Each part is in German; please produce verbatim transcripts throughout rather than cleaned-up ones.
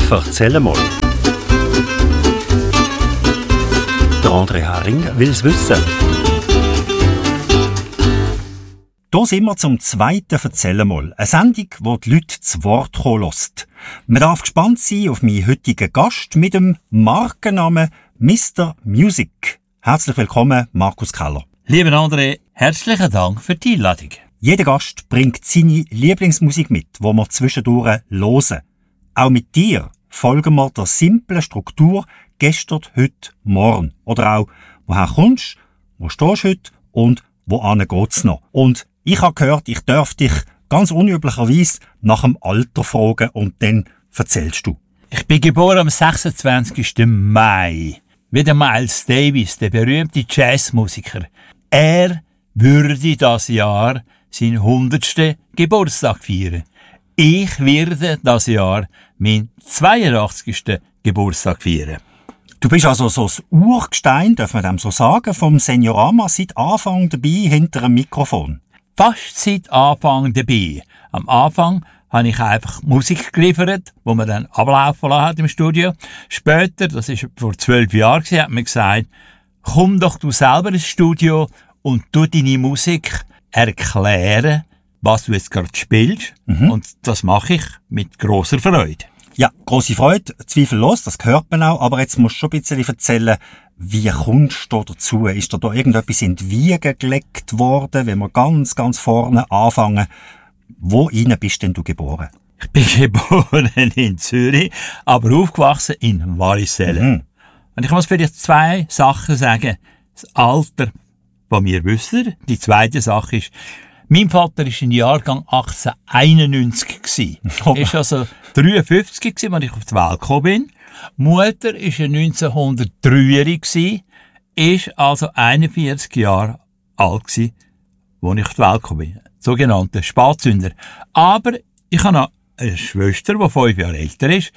Erzähl mal. Der André Haring will es wissen. Hier sind wir zum zweiten «Erzähl mal». Eine Sendung, wo die Leute zu Wort kommen lässt. Man darf gespannt sein auf meinen heutigen Gast mit dem Markennamen Mister Music. Herzlich willkommen, Markus Keller. Lieber André, herzlichen Dank für die Einladung. Jeder Gast bringt seine Lieblingsmusik mit, die wir zwischendurch hören. Auch mit dir folgen wir der simplen Struktur gestern, heute, morgen. Oder auch, woher kommst du, wo stehst du heute und wohin geht's noch. Und ich habe gehört, ich darf dich ganz unüblicherweise nach dem Alter fragen und dann erzählst du. Ich bin geboren am sechsundzwanzigsten Mai. Wie der Miles Davis, der berühmte Jazzmusiker. Er würde das Jahr seinen hundertsten Geburtstag feiern. Ich werde das Jahr meinen zweiundachtzigsten Geburtstag feiern. Du bist also so das Urgestein, darf man dem so sagen, vom Seniorama seit Anfang dabei hinter einem Mikrofon. Fast seit Anfang dabei. Am Anfang habe ich einfach Musik geliefert, wo man dann ablaufen lassen hat im Studio. Später, das war vor zwölf Jahren, hat man gesagt, komm doch du selber ins Studio und tu deine Musik erklären, was du jetzt gerade spielst. Mhm. Und das mache ich mit grosser Freude. Ja, grosse Freude, zweifellos, das hört man auch. Aber jetzt musst du schon ein bisschen erzählen, wie kommst du dazu? Ist dir da irgendetwas in die Wiege gelegt worden, wenn wir ganz, ganz vorne anfangen? Wo rein bist denn du geboren? Ich bin geboren in Zürich, aber aufgewachsen in Wallisellen. Mhm. Und ich muss vielleicht zwei Sachen sagen. Das Alter von mir wissen. Die zweite Sache ist, mein Vater war im Jahrgang achtzehnhunderteinundneunzig. Er war also dreiundfünfzig, als ich auf die Welt gekommen bin. Mutter war neunzehnhundertdrei, ist also einundvierzig Jahre alt, als ich auf die Welt gekommen bin. Sogenannte Spätzünder. Aber ich habe noch eine Schwester, die fünf Jahre älter ist.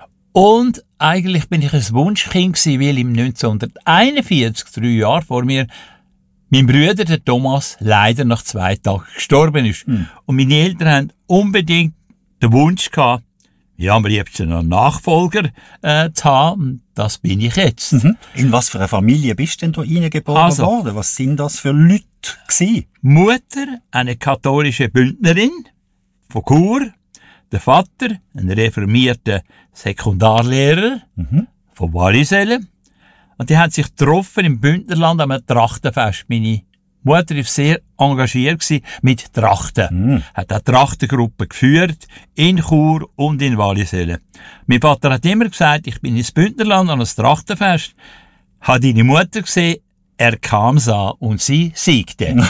Und eigentlich bin ich ein Wunschkind gewesen, weil im neunzehnhunderteinundvierzig, drei Jahre vor mir, mein Bruder, der Thomas, leider nach zwei Tagen gestorben ist. Mhm. Und meine Eltern haben unbedingt den Wunsch gehabt, ja, am liebsten einen Nachfolger äh, zu haben. Das bin ich jetzt. Mhm. In was für eine Familie bist du denn da reingeboren also, worden? Was sind das für Leute gewesen? Mutter, eine katholische Bündnerin von Chur. Der Vater, ein reformierter Sekundarlehrer mhm. von Wallisellen. Und die haben sich getroffen im Bündnerland am Trachtenfest. Meine Mutter war sehr engagiert mit Trachten. Mm. Hat eine Trachtengruppe geführt, in Chur und in Wallisellen. Mein Vater hat immer gesagt, ich bin ins Bündnerland an das Trachtenfest. Hat deine Mutter gesehen, er kam an und sie siegte.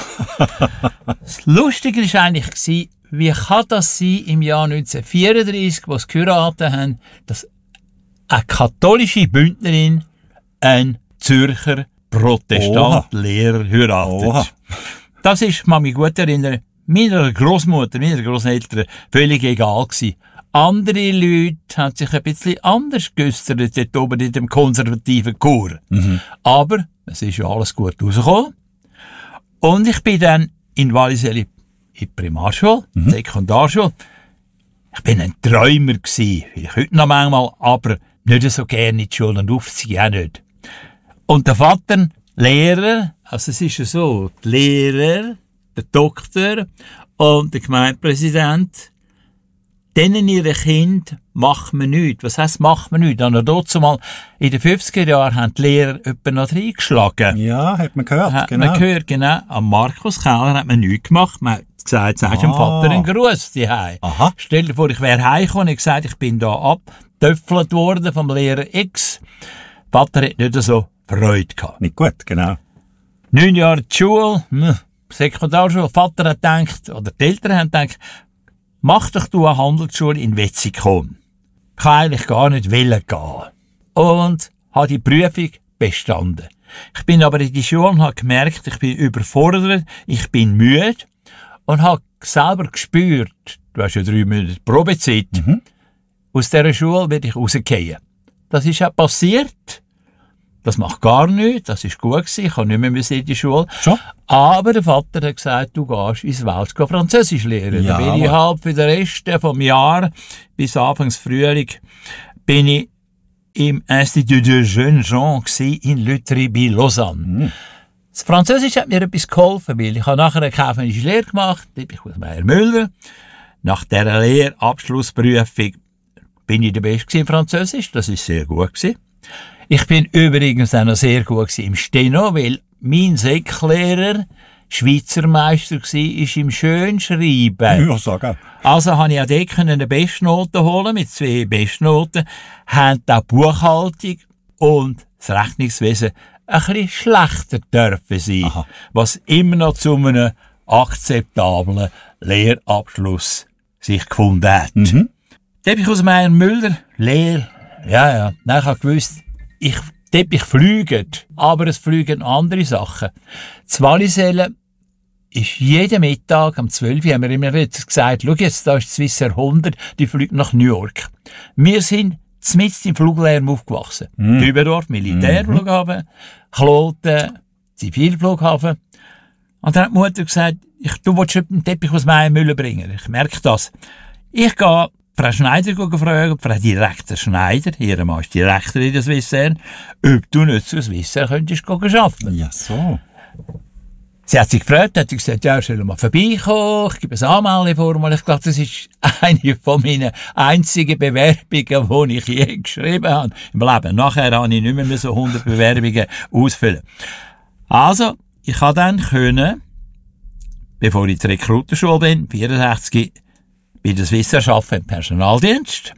Das Lustige war eigentlich, wie kann das sein im Jahr neunzehnhundertvierunddreissig, wo sie geheiratet haben, dass eine katholische Bündnerin ein Zürcher Protestant-Lehrer heiratet. Oha. Das ist, kann mich gut erinnern, meiner Großmutter, meiner Großeltern völlig egal gewesen. Andere Leute haben sich ein bisschen anders geäussert, dort oben in dem konservativen Chor. Mhm. Aber es ist ja alles gut rausgekommen. Und ich bin dann in Wallisellen in die Primarschule, mhm. Sekundarschule. Ich bin ein Träumer gewesen, vielleicht heute noch manchmal, aber nicht so gerne in die Schule und aufziehen auch nicht. Und der Vater, Lehrer, also es ist ja so, die Lehrer, der Doktor und der Gemeindepräsident, denen ihre Kinder macht man nichts. Was heisst, macht man nichts? Und dort zumal in den fünfziger Jahren haben die Lehrer etwa noch reingeschlagen. Ja, hat man gehört, hat genau. Man gehört, genau. Am Markus Keller hat man nichts gemacht. Man hat gesagt, sagst dem ah. Vater einen Gruß daheim. Aha. Stell dir vor, ich wäre heimgekommen und gesagt, ich bin da abgetöpfelt worden vom Lehrer X. Vater hat nicht so Freude gehabt. Nicht gut, genau. Neun Jahre die Schule, Sekundarschule. Vater hat gedacht, oder die Eltern haben gedacht, mach doch du eine Handelsschule in Wetzikon. Ich kann eigentlich gar nicht wollen gehen. Und habe die Prüfung bestanden. Ich bin aber in die Schule und habe gemerkt, ich bin überfordert, ich bin müde und habe selber gespürt, du hast ja drei Monate Probezeit, mhm. aus dieser Schule werde ich rausgehen. Das ist auch passiert. Das macht gar nichts, das ist gut gewesen, ich kann nicht mehr in die Schule. Schon? Aber der Vater hat gesagt, du gehst ins Welt Französisch lernen. Ja, dann bin ich halt für den Rest vom Jahr bis Anfangs Frühling bin ich im Institut de Jeunes Gens in Lutry bei Lausanne. Mm. Das Französisch hat mir etwas geholfen, weil ich habe nachher eine kaufmännische Lehre gemacht, ich bin Meier Müller. Nach dieser Lehrabschlussprüfung bin ich der Beste im Französisch, das ist sehr gut gewesen. Ich bin übrigens auch noch sehr gut im Steno, weil mein Säcklehrer Schweizer Meister war im Schönschreiben. Ja, sag auch. Also konnte ich auch dort eine Bestnote holen, mit zwei Bestnoten, haben auch die Buchhaltung und das Rechnungswesen ein bisschen schlechter dürfen sein, Aha. was immer noch zu einem akzeptablen Lehrabschluss sich gefunden hat. Mhm. Teppich aus Meier Müller, Lehr, ja, ja, dann habe ich gewusst, ich, Teppich fliegt, aber es fliegen andere Sachen. Das Wallisellen ist jeden Mittag um zwölf Uhr, haben wir immer wieder gesagt, schau jetzt, da ist die Swissair hundert, die fliegt nach New York. Wir sind mitten im Fluglärm aufgewachsen. Mm. Dübendorf, Militärflughafen, mm-hmm. Kloten, Zivilflughafen. Und dann hat die Mutter gesagt, ich, du willst einen Teppich aus Meier Müller bringen. Ich merke das. Ich gehe Frau Schneider fragen, Frau Direktor Schneider, ihre Mann ist Direktor in der Swissair, ob du nicht zu Swissair könntest arbeiten. Ja, so. Sie hat sich gefragt, hat gesagt, ja, soll mal vorbeikommen, ich gebe ein Anmeldeformular. Ich glaube, das ist eine von meinen einzigen Bewerbungen, die ich je geschrieben habe im Leben. Nachher habe ich nicht mehr so hundert Bewerbungen ausfüllen. Also, ich konnte dann können, bevor ich zur Rekrutenschule bin, vierundsechzig, bei der Swissair arbeiten im Personaldienst,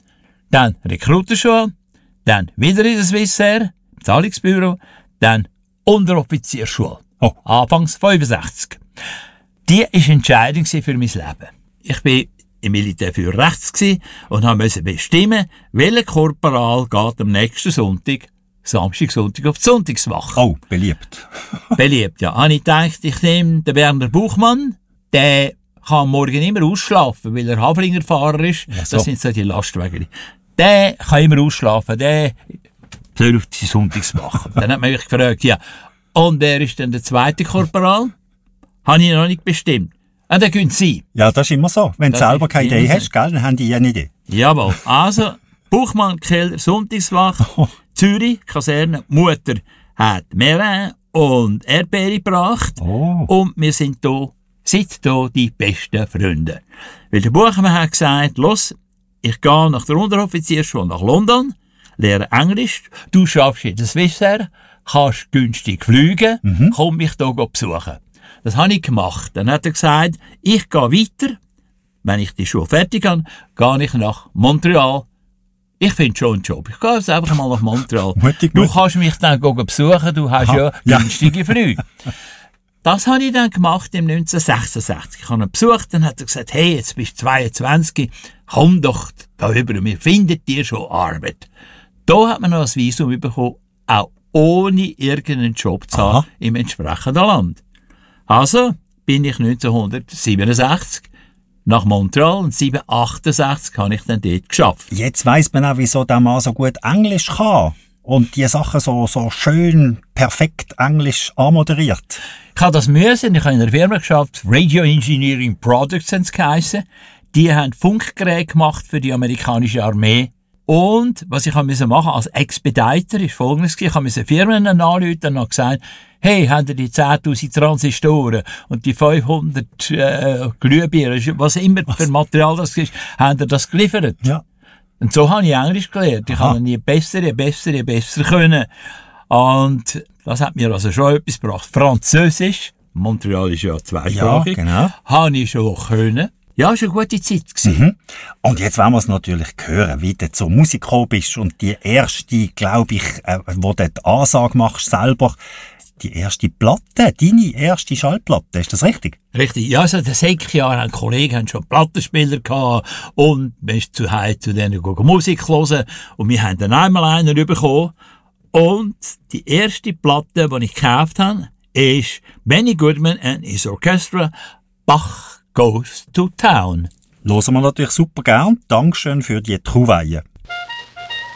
dann Rekrutenschule, dann wieder in der Swissair, im Zahlungsbüro, dann Unteroffizierschule. Oh. Anfangs fünfundsechzig. Die war entscheidend für mein Leben. Ich war im Militär für rechts und musste bestimmen, welcher Korporal geht am nächsten Sonntag, Samstag, Sonntag auf die Sonntagswache. Oh, beliebt. Beliebt, ja. Und ich dachte, ich nehme den Berner Buchmann, der kann morgen immer ausschlafen, weil er Haflingerfahrer ist. Ja, so. Das sind so die Lastwagen. Der kann immer ausschlafen, der soll auf die Sonntagswache. Dann hat man mich gefragt, ja, und wer ist denn der zweite Korporal? Habe ich noch nicht bestimmt. Ah, der könnte sein. Ja, das ist immer so. Wenn du selber keine Idee hast, gell, dann haben die ja eine Idee. Jawohl. Also, Buchmann, Keller, Sonntagswache, oh. Zürich, Kaserne, Mutter hat Merin und Erdbeere gebracht. Oh. Und wir sind hier, seit hier die besten Freunde. Weil der Buchmann hat gesagt, los, ich gehe nach der Unteroffizierschule nach London, lehre Englisch, du schaffst in der Swissair, kannst günstig fliegen, mhm. komm mich hier besuchen. Das habe ich gemacht. Dann hat er gesagt, ich gehe weiter, wenn ich die Schule fertig habe, gehe ich nach Montreal. Ich finde schon einen Job. Ich gehe jetzt einfach mal nach Montreal. mutig, du mutig. Kannst mich dann besuchen, du hast Aha, ja günstige Flüge. Das habe ich dann gemacht im neunzehnhundertsechsundsechzig. Ich habe ihn besucht, dann hat er gesagt, hey, jetzt bist du zweiundzwanzig, komm doch da rüber, wir finden dir schon Arbeit. Da hat man noch ein Visum bekommen, auch ohne irgendeinen Job zu haben im entsprechenden Land. Also bin ich neunzehnhundertsiebenundsechzig nach Montreal und neunzehnhundertachtundsechzig habe ich dann dort geschafft. Jetzt weiss man auch, wieso der Mann so gut Englisch kann und die Sachen so, so schön, perfekt Englisch anmoderiert. Ich habe das müssen. Ich habe in einer Firma geschafft, Radio Engineering Products haben sie geheissen. Die haben Funkgeräte gemacht für die amerikanische Armee. Und was ich machen musste als Expediter ist folgendes: Ich musste Firmen anrufen und habe gesagt, hey, habt ihr die zehntausend Transistoren und die fünfhundert äh, Glühbirnen, was immer was? für Material das ist, habt ihr das geliefert? Ja. Und so habe ich Englisch gelernt. Ich habe nie besser, je besser, je besser können. Und das hat mir also schon etwas gebracht. Französisch, Montreal ist ja zweisprachig, ja, genau. habe ich schon können. Ja, es war eine gute Zeit. Mhm. Und jetzt wollen wir es natürlich hören, wie du zur Musik gekommen bist und die erste, glaube ich, äh, wo du die Ansage machst selber, die erste Platte, deine erste Schallplatte, ist das richtig? Richtig, ja, also in den sechzig Jahren haben Kollegen schon Plattenspieler gehabt und man ist zu Hause zu denen Musik hören und wir haben dann einmal einen bekommen und die erste Platte, die ich gekauft habe, ist Benny Goodman and his Orchestra, Bach Goes to Town. Hören wir natürlich super gern. Dankeschön für die Trouvaille.